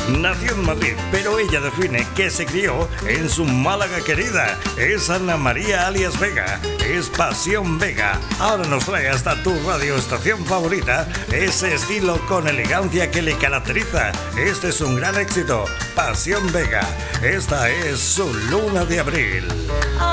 Nació en Madrid, pero ella define que se crió en su Málaga querida. Es Ana María alias Vega, es Pasión Vega. Ahora nos trae hasta tu radioestación favorita ese estilo con elegancia que le caracteriza. Este es un gran éxito, Pasión Vega. Esta es su luna de abril.